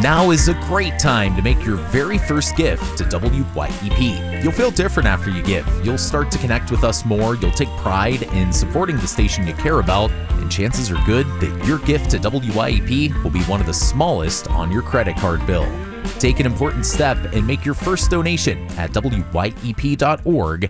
Now is a great time to make your very first gift to WYEP. You'll feel different after you give. You'll start to connect with us more, you'll take pride in supporting the station you care about, and chances are good that your gift to WYEP will be one of the smallest on your credit card bill. Take an important step and make your first donation at WYEP.org